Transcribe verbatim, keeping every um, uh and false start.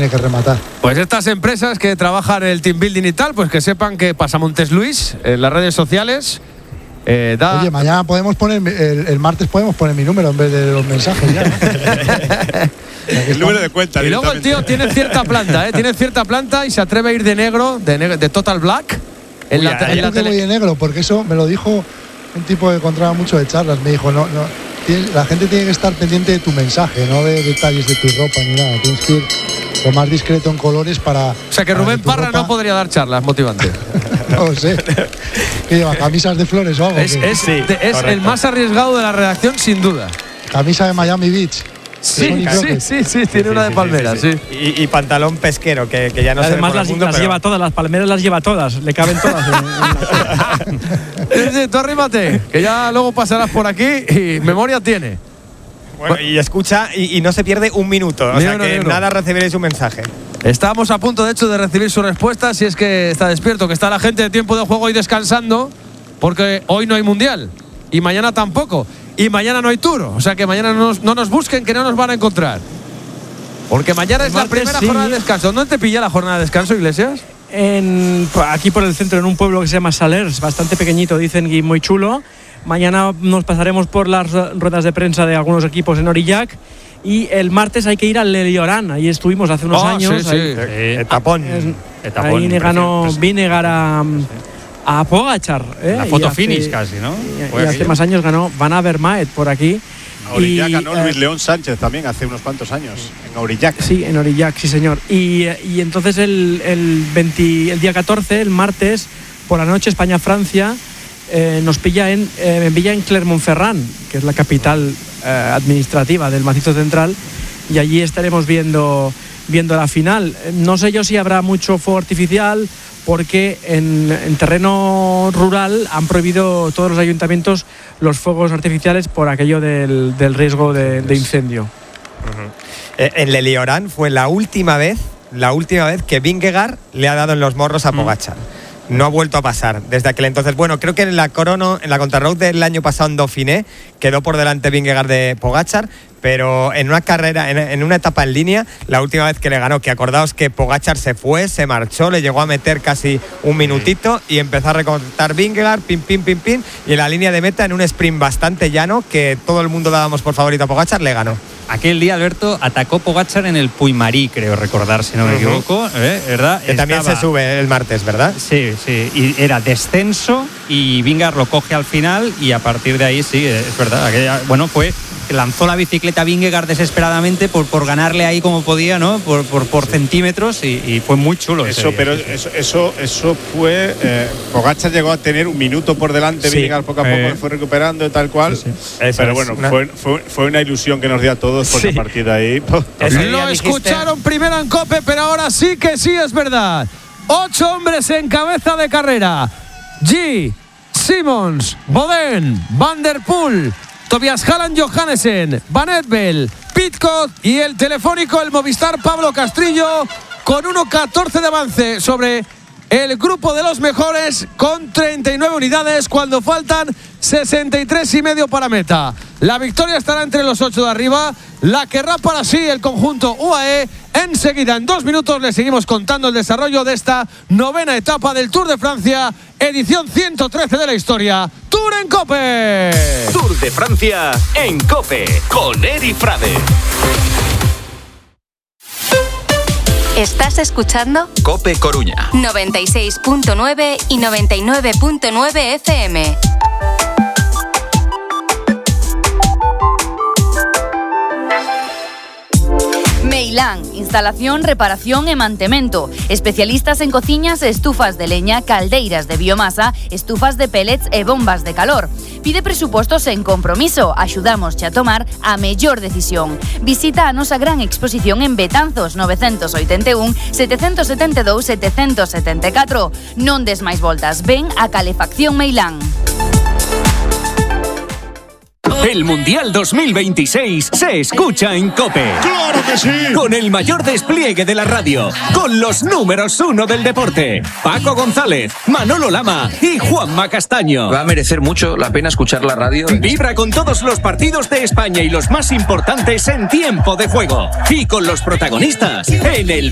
tiene que rematar. Pues estas empresas que trabajan en el team building y tal, pues que sepan que Pasamontes Luis en las redes sociales eh, da... Oye, mañana podemos poner, el, el martes podemos poner mi número en vez de los mensajes ya, ¿no? El número de cuenta. Y luego el tío tiene cierta planta, ¿eh? Tiene cierta planta y se atreve a ir de negro, de, negro, de Total Black. En Uy, la, en la que tele... voy de negro, porque eso me lo dijo un tipo que encontraba mucho de charlas. Me dijo, no, no, tienes, la gente tiene que estar pendiente de tu mensaje, no de detalles de tu ropa ni nada. Tienes que ir lo más discreto en colores para... O sea que Rubén Parra ropa... no podría dar charlas motivantes. No lo sé. ¿Qué lleva? ¿Camisas de flores o algo? Es, es, sí, de, es el más arriesgado de la redacción, sin duda. Camisa de Miami Beach. Sí, sí, sí, sí, tiene sí, una de sí, palmeras, sí. sí, sí. Y, y pantalón pesquero, que, que ya no Además se ve las, mundo, las pero... lleva todas, las palmeras las lleva todas, le caben todas. En, en la... Tú arrímate, que ya luego pasarás por aquí y memoria tiene. Bueno, y escucha y, y no se pierde un minuto, o sea uno, que nada recibiréis un mensaje. Estamos a punto, de hecho, de recibir su respuesta, si es que está despierto, que está la gente de tiempo de juego hoy descansando, porque hoy no hay mundial y mañana tampoco. Y mañana no hay Tour, o sea que mañana no nos, no nos busquen, que no nos van a encontrar. Porque mañana es la primera sí. jornada de descanso. ¿Dónde te pilla la jornada de descanso, Iglesias? En, aquí por el centro, en un pueblo que se llama Salers, bastante pequeñito, dicen, y muy chulo. Mañana nos pasaremos por las ruedas de prensa de algunos equipos en Orillac. Y el martes hay que ir al Leliorán. Ahí estuvimos hace unos oh, años. Sí, sí. Ahí, eh, etapón. Es, etapón. Ahí ganó Vinegar a... a Pogačar, ¿eh? La foto hace, finish casi, ¿no? Y, y hace más años ganó Van Avermaet por aquí. En Aurillac ganó eh, Luis León Sánchez también hace unos cuantos años, en Aurillac. Sí, en Aurillac, sí señor. Y, y entonces el, el, veinte, el día catorce, el martes, por la noche, España-Francia, eh, nos pilla en, eh, me pilla en Clermont-Ferrand, que es la capital eh, administrativa del Macizo Central, y allí estaremos viendo, viendo la final. No sé yo si habrá mucho fuego artificial, porque en, en terreno rural han prohibido todos los ayuntamientos los fuegos artificiales por aquello del, del riesgo de, de incendio. Uh-huh. eh, en Leliorán fue la última vez, la última vez que Vingegaard le ha dado en los morros a Pogačar. Mm. No ha vuelto a pasar desde aquel entonces. Bueno, creo que en la crono, en la contrarroad del año pasado en Dauphiné quedó por delante Vingegaard de Pogačar, pero en una carrera, en, en una etapa en línea, la última vez que le ganó, que acordaos que Pogačar se fue, se marchó, le llegó a meter casi un minutito y empezó a recortar Vingegaard, pim, pim, pim, pim, y en la línea de meta, en un sprint bastante llano, que todo el mundo dábamos por favorito a Pogačar, le ganó. Aquel día, Alberto, atacó Pogačar en el Puigmarí, creo recordar, si no me uh-huh. equivoco, ¿eh? ¿Verdad? Que Estaba... también se sube el martes, ¿verdad? Sí, sí, y era descenso y Vingegaard lo coge al final y a partir de ahí, sí, es verdad, aquella, bueno, fue... lanzó la bicicleta Vingegaard desesperadamente por, por ganarle ahí como podía, ¿no? Por, por, por centímetros y, y fue muy chulo. Eso, ese pero eso, eso, eso fue. Eh, Pogačar llegó a tener un minuto por delante, sí. Vingegaard poco a poco eh. fue recuperando y tal cual. Sí, sí. Pero bueno, una... fue, fue, fue una ilusión que nos dio a todos, porque sí. a partir de ahí. Lo escucharon primero en COPE, pero ahora sí que sí es verdad. Ocho hombres en cabeza de carrera: G, Simons, Boden, Van der Poel, Tobias Halland Johannesen, Van Edvel, Pidcock y el telefónico, el Movistar Pablo Castrillo, con uno catorce de avance sobre el grupo de los mejores, con treinta y nueve unidades cuando faltan sesenta y tres y medio para meta. La victoria estará entre los ocho de arriba, la querrá para sí el conjunto U A E. Enseguida, en dos minutos, le seguimos contando el desarrollo de esta novena etapa del Tour de Francia, edición ciento trece de la historia. Tour en COPE. Tour de Francia en COPE con Eri Frade. ¿Estás escuchando? COPE Coruña noventa y seis punto nueve y noventa y nueve punto nueve F M. Meilán, instalación, reparación e mantemento. Especialistas en cociñas e estufas de leña, caldeiras de biomasa, estufas de pellets e bombas de calor. Pide presupostos en compromiso. Axudamosche a tomar a mellor decisión. Visita a nosa gran exposición en Betanzos, novecientos ochenta y uno, setecientos setenta y dos, setecientos setenta y cuatro. Non des máis voltas, ven a Calefacción Meilán. El Mundial dos mil veintiséis se escucha en COPE. ¡Claro que sí! Con el mayor despliegue de la radio, con los números uno del deporte, Paco González, Manolo Lama y Juanma Castaño. Va a merecer mucho la pena escuchar la radio. Vibra con todos los partidos de España y los más importantes en tiempo de juego. Y con los protagonistas en el